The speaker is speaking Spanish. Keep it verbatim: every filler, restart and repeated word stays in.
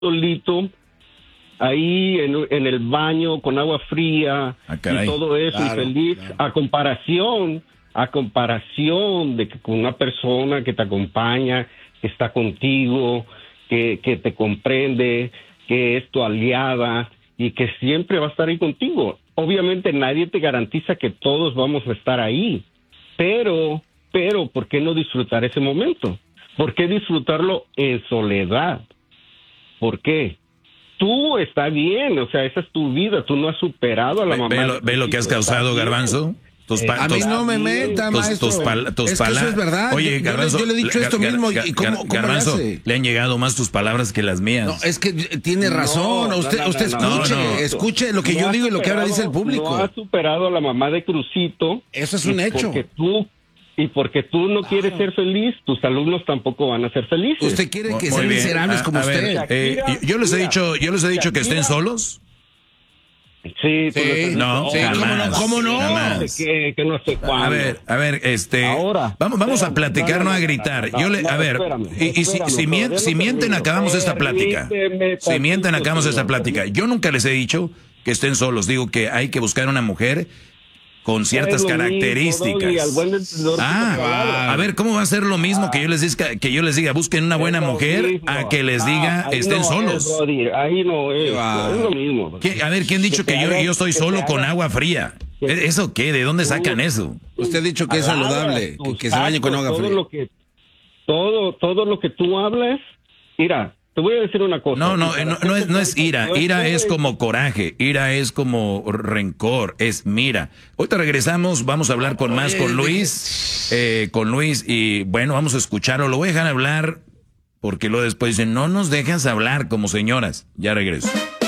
solito, ahí en, en el baño con agua fría Ah, y caray. todo eso, Claro, y feliz, claro. a comparación, a comparación de que con una persona que te acompaña, que está contigo, que, que te comprende, que es tu aliada y que siempre va a estar ahí contigo. Obviamente nadie te garantiza que todos vamos a estar ahí, pero, pero, ¿por qué no disfrutar ese momento? ¿Por qué disfrutarlo en soledad? ¿Por qué? Tú está bien, o sea, esa es tu vida, tú no has superado a la Ve, mamá. ve lo, ve lo que has causado, Garbanzo. Tus pa- A mí tus- no me meta, tus, maestro. tus pal- tus es que eso pala- es verdad. Oye, Yo- yo, le- Garbanzo, yo le he dicho Gar- esto Gar- mismo. Gar- ¿Y cómo, cómo le Garbanzo, hace? le han llegado más tus palabras que las mías. No, es que tiene razón. No, usted no, no, usted no, no, escuche, no, no. escuche lo que No yo has digo y lo que ahora dice el superado- público. No has superado a la mamá de Crucito. Eso es un y hecho. Porque tú, y porque tú no quieres ser feliz, tus alumnos tampoco van a ser felices. Usted quiere que Muy sean bien. miserables A- como a ver, usted. eh, Shakira, yo les he mira, dicho, yo les he dicho que estén Shakira. solos. Sí, tú Sí, lo estás no, diciendo. sí, ¿cómo no? ¿Cómo no? Jamás. Que, que no sé cuándo. A ver, a ver, este, Ahora, vamos, vamos a espérame, platicar, no, no no, a no, gritar. no, Yo le, no, a ver, espérame, y, y si, espérame, si, mien- todavía si no mienten, termino. acabamos esta plática. Permíteme Si mienten, tantito, acabamos esta señor. plática. Yo nunca les he dicho que estén solos. Digo que hay que buscar una mujer con ciertas Es lo mismo, características. Doggy, al buen entendedor que te Ah, palabra. a ver, ¿cómo va a ser lo mismo que yo les diga, que yo les diga, busquen una buena Es lo mujer, mismo. a que les diga, Ah, ahí estén no solos? es, Brody, ahí no es, va. es lo mismo. ¿Qué? A ver, ¿quién ha dicho Que que, te yo, haga- yo estoy que solo te con haga- agua fría? que- ¿Eso qué? ¿De dónde sacan eso? Usted ha dicho que es saludable, que, que se bañe con agua todo fría. Lo que, todo, todo lo que tú hablas, mira, te voy a decir una cosa. No, no, Y para no, no es, no es hacerte ira. cuenta, yo Ira estoy- es como coraje. Ira es como rencor. Es mira. Ahorita regresamos. Vamos a hablar con más con Luis. Eh, con Luis. Y bueno, vamos a escucharlo. Lo voy a dejar hablar porque luego después dicen, no nos dejas hablar como señoras. Ya regreso.